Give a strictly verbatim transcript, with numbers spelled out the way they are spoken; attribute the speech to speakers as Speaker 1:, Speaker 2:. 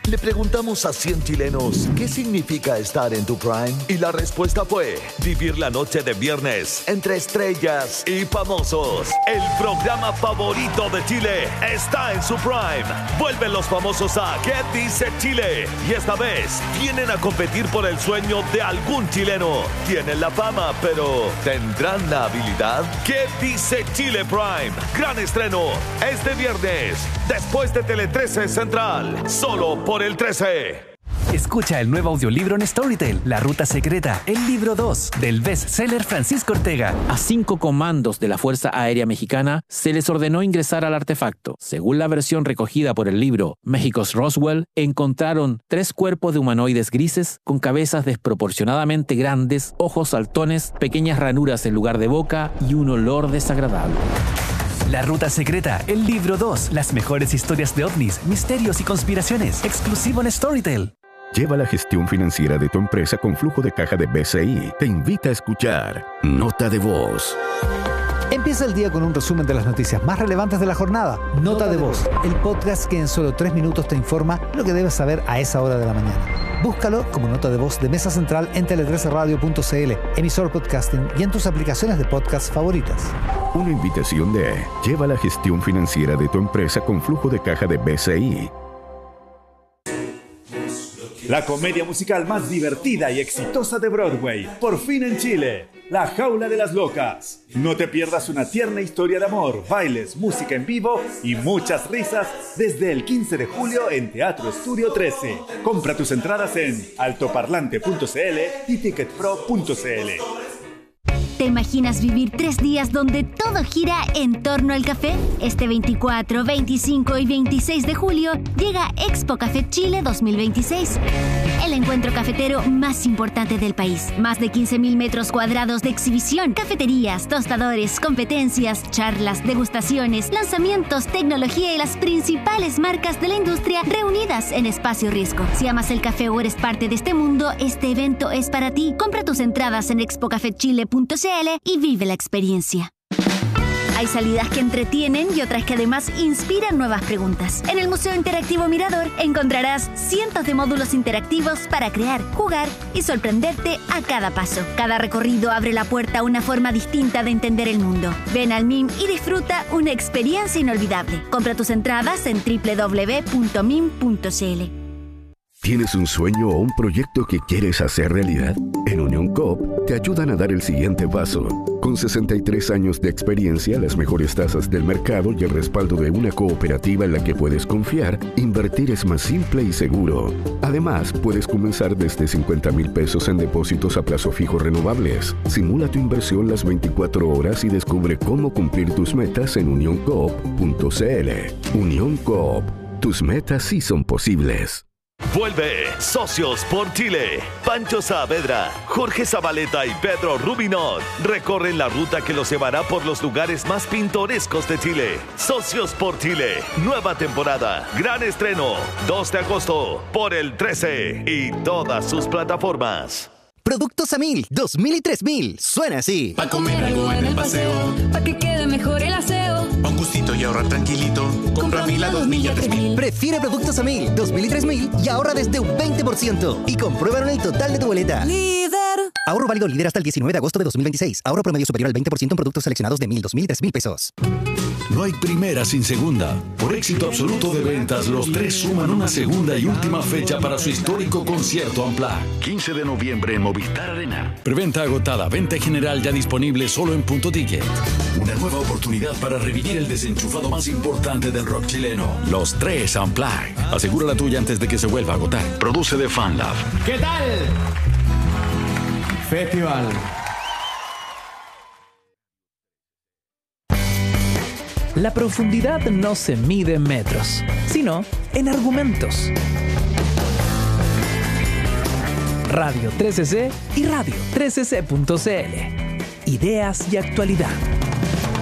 Speaker 1: Le preguntamos a cien chilenos qué significa estar en tu prime y la respuesta fue vivir la noche de viernes entre estrellas y famosos. El programa favorito de Chile está en su prime. Vuelven los famosos a ¿Qué dice Chile? Y esta vez vienen a competir por el sueño de algún chileno. Tienen la fama, pero ¿tendrán la habilidad? ¿Qué dice Chile Prime? Gran estreno este viernes después de Tele trece Central, solo por el trece.
Speaker 2: Escucha el nuevo audiolibro en Storytel, La Ruta Secreta, el libro dos del bestseller Francisco Ortega.
Speaker 3: A cinco comandos de la Fuerza Aérea Mexicana se les ordenó ingresar al artefacto. Según la versión recogida por el libro México's Roswell, encontraron tres cuerpos de humanoides grises con cabezas desproporcionadamente grandes, ojos saltones, pequeñas ranuras en lugar de boca y un olor desagradable.
Speaker 2: La Ruta Secreta, el libro dos, las mejores historias de ovnis, misterios y conspiraciones, exclusivo en Storytel.
Speaker 4: Lleva la gestión financiera de tu empresa con flujo de caja de B C I. Te invita a escuchar Nota de Voz.
Speaker 5: Empieza el día con un resumen de las noticias más relevantes de la jornada. Nota de Voz, el podcast que en solo tres minutos te informa lo que debes saber a esa hora de la mañana. Búscalo como Nota de Voz de Mesa Central en tele trece radio punto c l, emisor podcasting y en tus aplicaciones de podcast favoritas.
Speaker 4: Una invitación de Lleva la gestión financiera de tu empresa con flujo de caja de B C I.
Speaker 6: La comedia musical más divertida y exitosa de Broadway, por fin en Chile, La Jaula de las Locas. No te pierdas una tierna historia de amor, bailes, música en vivo y muchas risas desde el quince de julio en Teatro Estudio trece. Compra tus entradas en altoparlante punto c l y ticketpro punto c l.
Speaker 7: ¿Te imaginas vivir tres días donde todo gira en torno al café? Este veinticuatro, veinticinco y veintiséis de julio llega Expo Café Chile dos mil veintiséis, el encuentro cafetero más importante del país. Más de quince mil metros cuadrados de exhibición, cafeterías, tostadores, competencias, charlas, degustaciones, lanzamientos, tecnología y las principales marcas de la industria reunidas en Espacio Riesgo. Si amas el café o eres parte de este mundo, este evento es para ti. Compra tus entradas en expo café chile punto c l y vive la experiencia. Hay salidas que entretienen y otras que además inspiran nuevas preguntas. En el Museo Interactivo Mirador encontrarás cientos de módulos interactivos para crear, jugar y sorprenderte a cada paso. Cada recorrido abre la puerta a una forma distinta de entender el mundo. Ven al M I M y disfruta una experiencia inolvidable. Compra tus entradas en doble u doble u doble u punto m i m punto c l.
Speaker 4: ¿Tienes un sueño o un proyecto que quieres hacer realidad? En Unión Coop te ayudan a dar el siguiente paso. Con sesenta y tres años de experiencia, las mejores tasas del mercado y el respaldo de una cooperativa en la que puedes confiar, invertir es más simple y seguro. Además, puedes comenzar desde cincuenta mil pesos en depósitos a plazo fijo renovables. Simula tu inversión las veinticuatro horas y descubre cómo cumplir tus metas en unión coop punto c l. Unión Coop, tus metas sí son posibles.
Speaker 1: Vuelve Socios por Chile. Pancho Saavedra, Jorge Zabaleta y Pedro Rubinot recorren la ruta que los llevará por los lugares más pintorescos de Chile. Socios por Chile, nueva temporada, gran estreno, dos de agosto, por el trece y todas sus plataformas.
Speaker 8: Productos a mil, dos mil y tres mil. Suena así.
Speaker 9: Pa' comer algo en el paseo,
Speaker 10: pa' que quede mejor el aseo,
Speaker 9: pa' un gustito y ahorrar tranquilito. Compra mil a dos mil y a tres mil.
Speaker 8: Prefiere Productos a mil, dos mil y tres mil y ahorra desde un veinte por ciento. Y compruébalo en el total de tu boleta.
Speaker 10: Líder.
Speaker 8: Ahorro válido líder hasta el diecinueve de agosto de dos mil veintiséis. Ahorro promedio superior al veinte por ciento en productos seleccionados de mil, dos mil y tres mil pesos.
Speaker 11: No hay primera sin segunda. Por éxito absoluto de ventas, los tres suman una segunda y última fecha para su histórico concierto Unplugged.
Speaker 12: quince de noviembre en Movistar Arena.
Speaker 11: Preventa agotada, venta general ya disponible solo en Punto Ticket.
Speaker 12: Una nueva oportunidad para revivir el desenchufado más importante del rock chileno.
Speaker 11: Los tres Unplugged. Asegura la tuya antes de que se vuelva a agotar.
Speaker 12: Produce de FanLab.
Speaker 13: ¿Qué tal? Festival.
Speaker 2: La profundidad no se mide en metros, sino en argumentos. Radio trece C y radio trece c punto c l. Ideas y actualidad.